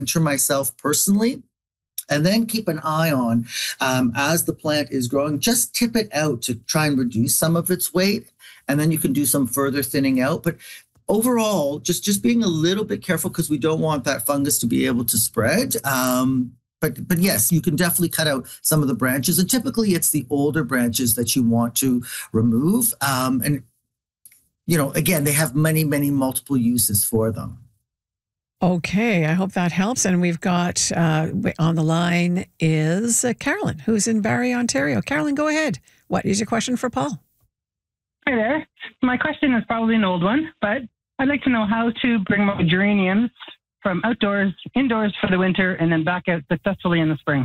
myself personally. And then keep an eye on as the plant is growing, just tip it out to try and reduce some of its weight. And then you can do some further thinning out. But overall, just being a little bit careful because we don't want that fungus to be able to spread. But yes, you can definitely cut out some of the branches. And typically it's the older branches that you want to remove. And, again, they have many, many multiple uses for them. Okay, I hope that helps. And we've got on the line is Carolyn, who's in Barrie, Ontario. Carolyn, go ahead. What is your question for Paul? Hi there. My question is probably an old one, but I'd like to know how to bring my geraniums from outdoors, indoors for the winter, and then back out successfully in the spring.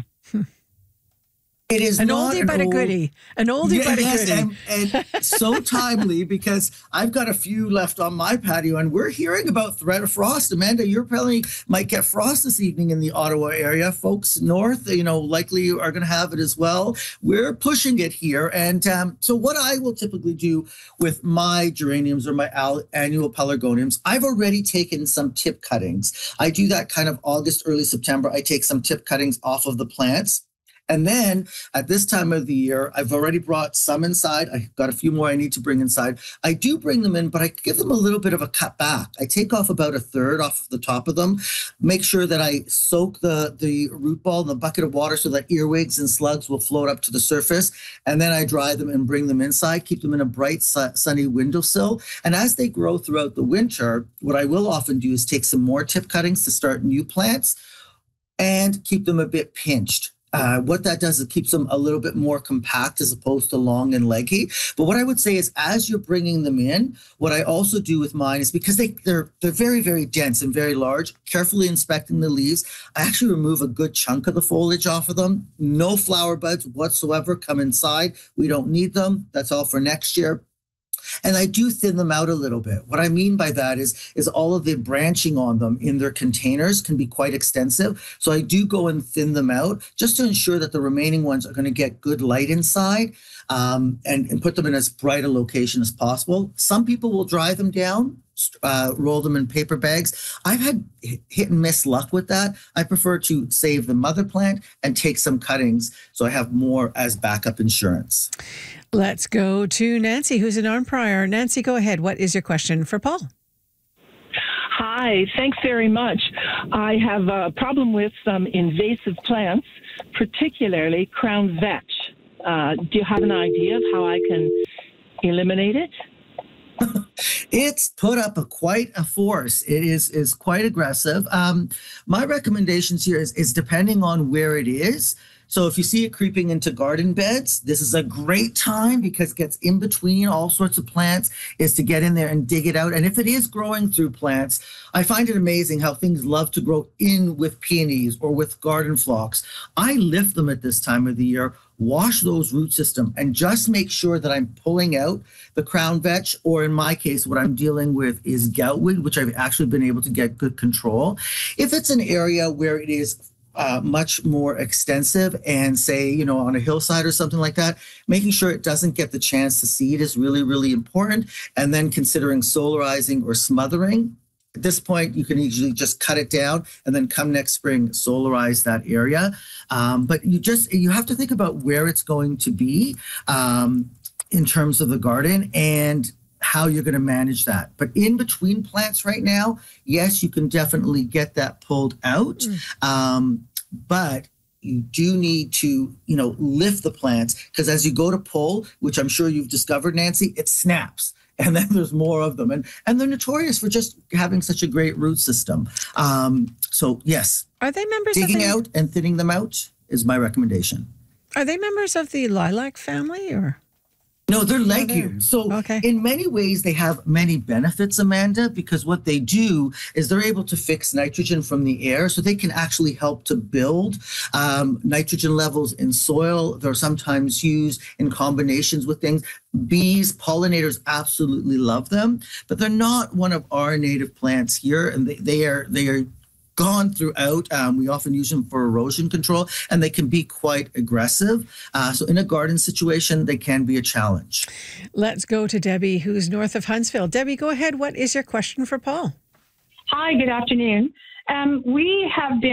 It is an not oldie but a goodie. An oldie but a goodie. And so timely because I've got a few left on my patio and we're hearing about threat of frost. Amanda, you probably might get frost this evening in the Ottawa area. Folks north, likely are going to have it as well. We're pushing it here. And so what I will typically do with my geraniums or my annual pelargoniums, I've already taken some tip cuttings. I do that kind of August, early September. I take some tip cuttings off of the plants. And then at this time of the year, I've already brought some inside. I've got a few more I need to bring inside. I do bring them in, but I give them a little bit of a cut back. I take off about a third off of the top of them, make sure that I soak the root ball in a bucket of water so that earwigs and slugs will float up to the surface. And then I dry them and bring them inside, keep them in a bright, sunny windowsill. And as they grow throughout the winter, what I will often do is take some more tip cuttings to start new plants and keep them a bit pinched. What that does is it keeps them a little bit more compact as opposed to long and leggy. But what I would say is as you're bringing them in, what I also do with mine is because they're very, very dense and very large, carefully inspecting the leaves, I actually remove a good chunk of the foliage off of them. No flower buds whatsoever come inside. We don't need them. That's all for next year. And I do thin them out a little bit. What I mean by that is all of the branching on them in their containers can be quite extensive. So I do go and thin them out just to ensure that the remaining ones are going to get good light inside and put them in as bright a location as possible. Some people will dry them down, roll them in paper bags. I've had hit and miss luck with that. I prefer to save the mother plant and take some cuttings so I have more as backup insurance. Let's go to Nancy, who's in Arnprior. Nancy, go ahead. What is your question for Paul? Hi, thanks very much. I have a problem with some invasive plants, particularly crown vetch. Do you have an idea of how I can eliminate it? It's put up quite a force. It is quite aggressive. My recommendations here is depending on where it is. So if you see it creeping into garden beds, this is a great time because it gets in between all sorts of plants, is to get in there and dig it out. And if it is growing through plants, I find it amazing how things love to grow in with peonies or with garden phlox. I lift them at this time of the year, wash those root system, and just make sure that I'm pulling out the crown vetch, or in my case, what I'm dealing with is goutweed, which I've actually been able to get good control. If it's an area where it is much more extensive and say, on a hillside or something like that, making sure it doesn't get the chance to seed is really, really important. And then considering solarizing or smothering. At this point, you can usually just cut it down and then come next spring, solarize that area. But you have to think about where it's going to be in terms of the garden and how you're going to manage that. But in between plants right now, yes, you can definitely get that pulled out. But you do need to, lift the plants because as you go to pull, which I'm sure you've discovered, Nancy, it snaps. And then there's more of them. And they're notorious for just having such a great root system. So, yes. Are they members digging out and thinning them out is my recommendation. Are they members of the lilac family or? No, they're legumes. So in many ways, they have many benefits, Amanda, because what they do is they're able to fix nitrogen from the air. So they can actually help to build nitrogen levels in soil. They're sometimes used in combinations with things. Bees, pollinators absolutely love them, but they're not one of our native plants here. And they are gone throughout. We often use them for erosion control, and they can be quite aggressive. So in a garden situation, they can be a challenge. Let's go to Debbie, who's north of Huntsville. Debbie, go ahead. What is your question for Paul? Hi, good afternoon. We have been